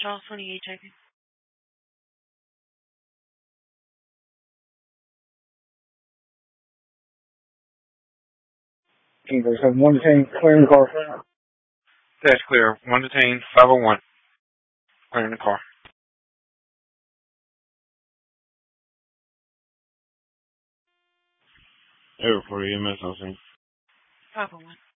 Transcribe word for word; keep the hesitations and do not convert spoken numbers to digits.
Charles twenty-eight checking. Kingdom seven one detained, clearing the car. That's clear. One detained, five oh one. Clearing the car. Air for E M S on scene. five oh one.